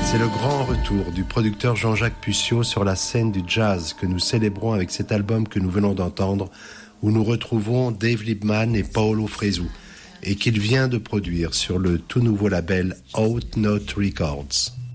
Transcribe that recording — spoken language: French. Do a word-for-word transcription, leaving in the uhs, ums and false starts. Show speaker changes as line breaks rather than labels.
C'est le grand retour du producteur Jean-Jacques Pucciot sur la scène du jazz que nous célébrons avec cet album que nous venons d'entendre, où nous retrouvons Dave Liebman et Paolo Fresu, et qu'il vient de produire sur le tout nouveau label Out Note Records.